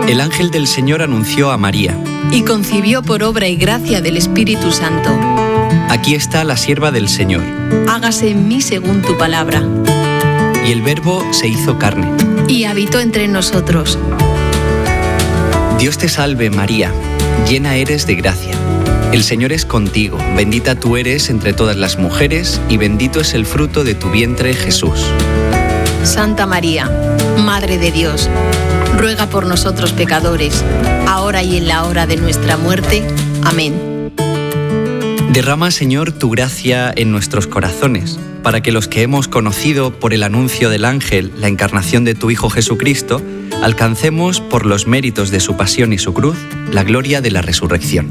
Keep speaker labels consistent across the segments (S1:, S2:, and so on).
S1: El ángel del Señor anunció a María.
S2: Y concibió por obra y gracia del Espíritu Santo.
S1: Aquí está la sierva del Señor.
S2: Hágase en mí según tu palabra.
S1: Y el Verbo se hizo carne.
S2: Y habitó entre nosotros.
S1: Dios te salve, María, llena eres de gracia. El Señor es contigo, bendita tú eres entre todas las mujeres, y bendito es el fruto de tu vientre, Jesús.
S2: Santa María, Madre de Dios, ruega por nosotros pecadores, ahora y en la hora de nuestra muerte. Amén.
S1: Derrama, Señor, tu gracia en nuestros corazones, para que los que hemos conocido por el anuncio del ángel la encarnación de tu Hijo Jesucristo, alcancemos, por los méritos de su pasión y su cruz, la gloria de la resurrección.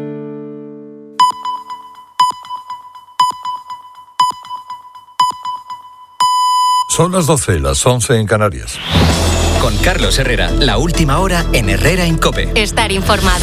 S3: Son las 12, las 11 en Canarias.
S4: Con Carlos Herrera, la última hora en Herrera en COPE.
S5: Estar informado.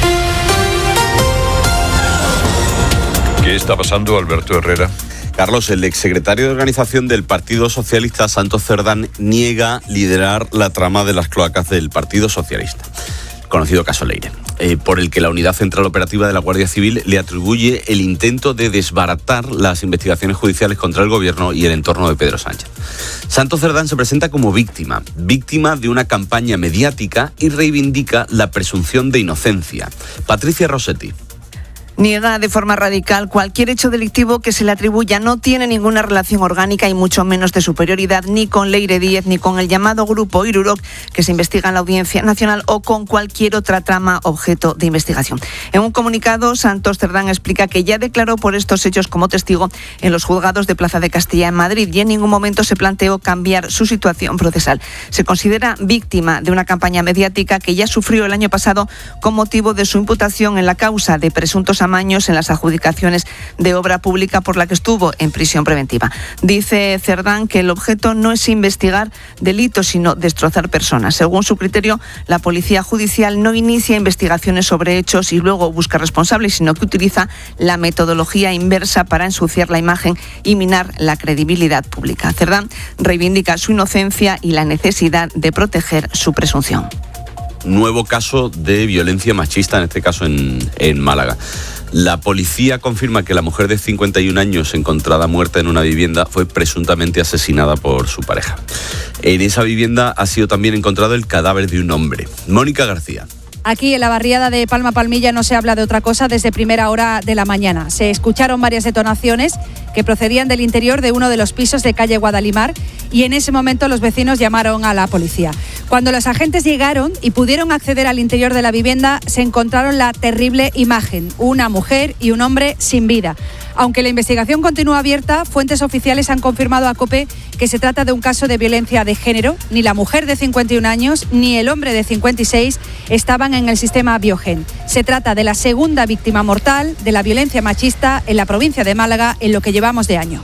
S3: ¿Qué está pasando, Alberto Herrera?
S6: Carlos, el exsecretario de Organización del Partido Socialista, Santos Cerdán, niega liderar la trama de las cloacas del Partido Socialista, conocido caso Leire, por el que la Unidad Central Operativa de la Guardia Civil le atribuye el intento de desbaratar las investigaciones judiciales contra el Gobierno y el entorno de Pedro Sánchez. Santos Cerdán se presenta como víctima de una campaña mediática y reivindica la presunción de inocencia. Patricia Rossetti.
S7: Niega de forma radical cualquier hecho delictivo que se le atribuya. No tiene ninguna relación orgánica y mucho menos de superioridad ni con Leire Díez ni con el llamado Grupo Iruroc que se investiga en la Audiencia Nacional o con cualquier otra trama objeto de investigación. En un comunicado, Santos Cerdán explica que ya declaró por estos hechos como testigo en los juzgados de Plaza de Castilla en Madrid y en ningún momento se planteó cambiar su situación procesal. Se considera víctima de una campaña mediática que ya sufrió el año pasado con motivo de su imputación en la causa de presuntos amaños en las adjudicaciones de obra pública por la que estuvo en prisión preventiva. Dice Cerdán que el objeto no es investigar delitos, sino destrozar personas. Según su criterio, la Policía Judicial no inicia investigaciones sobre hechos y luego busca responsables, sino que utiliza la metodología inversa para ensuciar la imagen y minar la credibilidad pública. Cerdán reivindica su inocencia y la necesidad de proteger su presunción.
S6: Nuevo caso de violencia machista, en este caso en Málaga. La policía confirma que la mujer de 51 años encontrada muerta en una vivienda fue presuntamente asesinada por su pareja. En esa vivienda ha sido también encontrado el cadáver de un hombre. Mónica García.
S8: Aquí en la barriada de Palma Palmilla no se habla de otra cosa desde primera hora de la mañana. Se escucharon varias detonaciones que procedían del interior de uno de los pisos de calle Guadalimar y en ese momento los vecinos llamaron a la policía. Cuando los agentes llegaron y pudieron acceder al interior de la vivienda, se encontraron la terrible imagen, una mujer y un hombre sin vida. Aunque la investigación continúa abierta, fuentes oficiales han confirmado a COPE que se trata de un caso de violencia de género. Ni la mujer de 51 años ni el hombre de 56 estaban en el sistema Biogen. Se trata de la segunda víctima mortal de la violencia machista en la provincia de Málaga en lo que llevamos de año.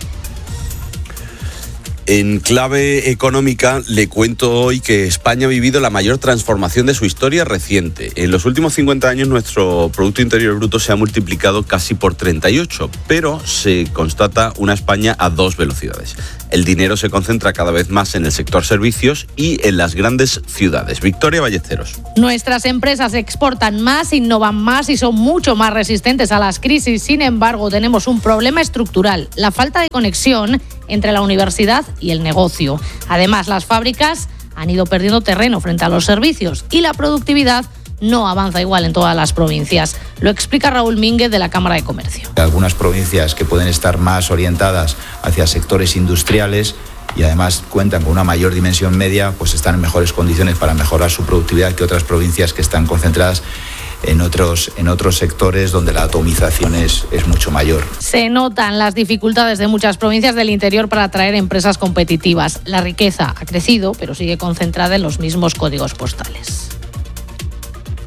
S6: En clave económica, le cuento hoy que España ha vivido la mayor transformación de su historia reciente. En los últimos 50 años nuestro Producto Interior Bruto se ha multiplicado casi por 38, pero se constata una España a dos velocidades. El dinero se concentra cada vez más en el sector servicios y en las grandes ciudades. Victoria Ballesteros.
S9: Nuestras empresas exportan más, innovan más y son mucho más resistentes a las crisis. Sin embargo, tenemos un problema estructural, la falta de conexión entre la universidad y el negocio. Además, las fábricas han ido perdiendo terreno frente a los servicios y la productividad no avanza igual en todas las provincias. Lo explica Raúl Mínguez de la Cámara de Comercio.
S10: Algunas provincias que pueden estar más orientadas hacia sectores industriales y además cuentan con una mayor dimensión media, pues están en mejores condiciones para mejorar su productividad que otras provincias que están concentradas en otros sectores donde la atomización es mucho mayor.
S9: Se notan las dificultades de muchas provincias del interior para atraer empresas competitivas. La riqueza ha crecido, pero sigue concentrada en los mismos códigos postales.
S4: Con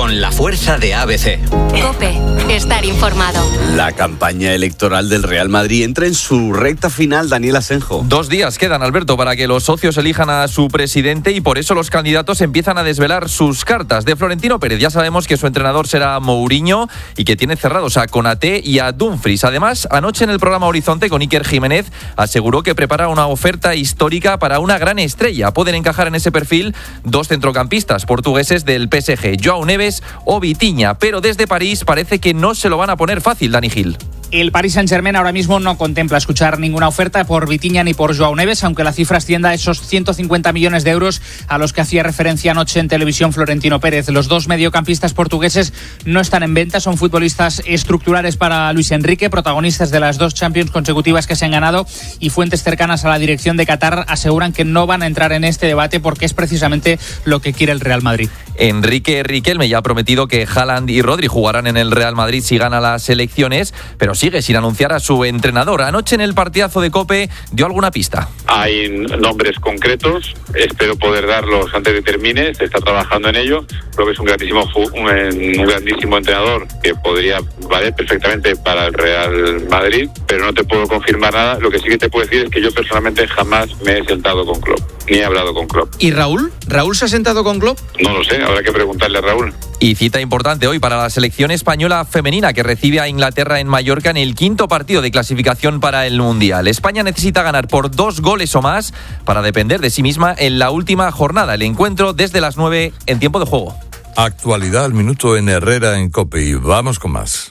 S4: con la fuerza de ABC.
S5: COPE, estar informado.
S6: La campaña electoral del Real Madrid entra en su recta final, Daniel Asenjo.
S11: 2 días quedan, Alberto, para que los socios elijan a su presidente y por eso los candidatos empiezan a desvelar sus cartas. De Florentino Pérez ya sabemos que su entrenador será Mourinho y que tiene cerrados a Konaté y a Dumfries. Además, anoche en el programa Horizonte con Iker Jiménez aseguró que prepara una oferta histórica para una gran estrella. Pueden encajar en ese perfil 2 centrocampistas portugueses del PSG, João Neves o Vitinha, pero desde París parece que no se lo van a poner fácil, Dani Gil.
S12: El Paris Saint-Germain ahora mismo no contempla escuchar ninguna oferta por Vitinha ni por João Neves, aunque la cifra ascienda a esos 150 millones de euros a los que hacía referencia anoche en televisión Florentino Pérez. Los 2 mediocampistas portugueses no están en venta, son futbolistas estructurales para Luis Enrique, protagonistas de las 2 Champions consecutivas que se han ganado, y fuentes cercanas a la dirección de Qatar aseguran que no van a entrar en este debate porque es precisamente lo que quiere el Real Madrid.
S11: Enrique Riquelme ya ha prometido que Haaland y Rodri jugarán en el Real Madrid si gana las elecciones, pero sigue sin anunciar a su entrenador. Anoche en el partidazo de COPE dio alguna pista.
S13: Hay nombres concretos, espero poder darlos antes de termine, se está trabajando en ello. Creo que es un grandísimo entrenador que podría valer perfectamente para el Real Madrid, pero no te puedo confirmar nada. Lo que sí que te puedo decir es que yo personalmente jamás me he sentado con Klopp, ni he hablado con Klopp.
S14: ¿Y Raúl? ¿Raúl se ha sentado con Klopp?
S13: No lo sé, habrá que preguntarle a Raúl.
S11: Y cita importante hoy para la selección española femenina que recibe a Inglaterra en Mallorca en el 5º partido de clasificación para el Mundial. España necesita ganar por 2 goles o más para depender de sí misma en la última jornada. El encuentro desde las 9 en tiempo de juego.
S3: Actualidad al minuto en Herrera en COPE y vamos con más.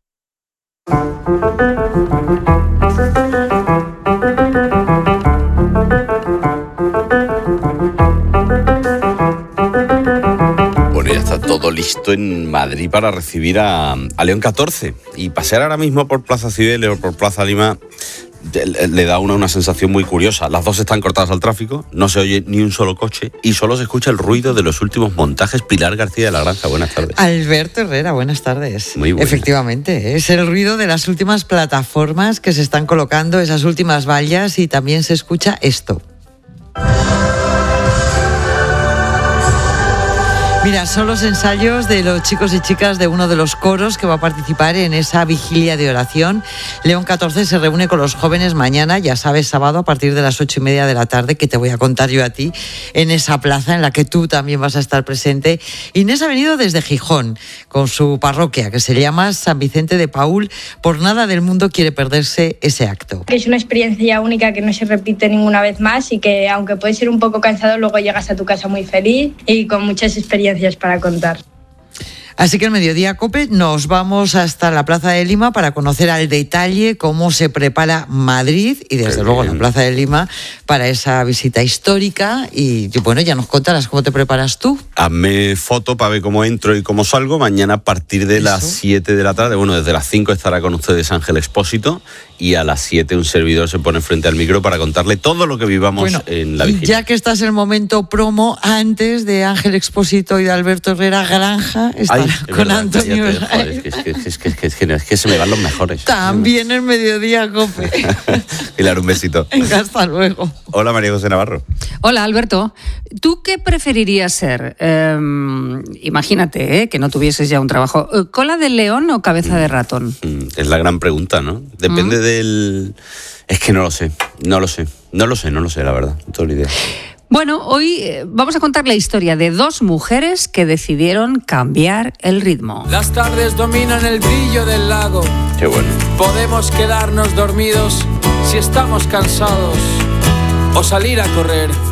S6: Todo listo en Madrid para recibir a León 14 y pasear ahora mismo por Plaza Cibeles o por Plaza Lima le da una sensación muy curiosa. Las 2 están cortadas al tráfico, no se oye ni un solo coche y solo se escucha el ruido de los últimos montajes. Pilar García de la Granja, buenas tardes.
S15: Alberto Herrera, buenas tardes.
S6: Muy buenas.
S15: Efectivamente, es el ruido de las últimas plataformas que se están colocando, esas últimas vallas, y también se escucha esto. Mira, son los ensayos de los chicos y chicas de uno de los coros que va a participar en esa vigilia de oración. León 14 se reúne con los jóvenes mañana, ya sabes, sábado a partir de las 8:30 de la tarde, que te voy a contar yo a ti, en esa plaza en la que tú también vas a estar presente. Inés ha venido desde Gijón con su parroquia, que se llama San Vicente de Paúl. Por nada del mundo quiere perderse ese acto.
S16: Es una experiencia única que no se repite ninguna vez más y que, aunque puede ser un poco cansado, luego llegas a tu casa muy feliz y con muchas experiencias para contar.
S15: Así que el Mediodía COPE nos vamos hasta la Plaza de Lima para conocer al detalle cómo se prepara Madrid y desde luego la Plaza de Lima para esa visita histórica. Y bueno, ya nos contarás cómo te preparas tú.
S6: Hazme foto para ver cómo entro y cómo salgo. Mañana a partir de las 7 de la tarde, bueno, desde las 5 estará con ustedes Ángel Expósito y a las 7 un servidor se pone frente al micro para contarle todo lo que vivamos en la vigilia.
S15: Ya que estás en el momento promo, antes de Ángel Expósito y de Alberto Herrera, Granja estará con verdad, Antonio.
S6: Es que se me van los mejores.
S15: También el Mediodía COPE.
S6: Pilar, un besito.
S15: Venga, hasta luego.
S6: Hola, María José Navarro.
S17: Hola, Alberto. ¿Tú qué preferirías ser? Imagínate que no tuvieses ya un trabajo. ¿Cola de león o cabeza de ratón?
S6: Es la gran pregunta, ¿no? Depende del... Es que no lo sé, la verdad. No tengo ni idea.
S17: Bueno, hoy vamos a contar la historia de 2 mujeres que decidieron cambiar el ritmo.
S18: Las tardes dominan el brillo del lago.
S6: Qué bueno.
S18: Podemos quedarnos dormidos si estamos cansados o salir a correr.